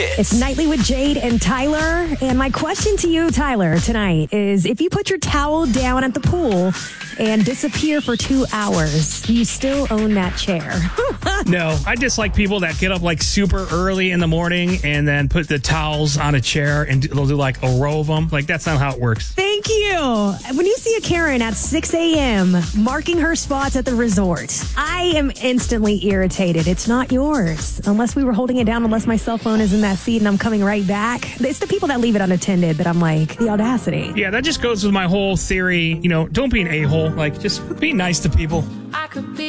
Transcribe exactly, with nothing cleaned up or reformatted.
It's Nightly with Jade and Tyler. And my question to you, Tyler, tonight is if you put your towel down at the pool and disappear for two hours, do you still own that chair? No, I dislike people that get up like super early in the morning and then put the towels on a chair and they'll do like a row of them. Like, that's not how it works. Thank you. When you see a Karen at six a.m. marking her spots at the resort, I am instantly irritated. It's not yours. Unless we were holding it down, unless my cell phone is in that seat and I'm coming right back. It's the people that leave it unattended that I'm like, the audacity. Yeah, that just goes with my whole theory. You know, don't be an a-hole. Like, just be nice to people. I could be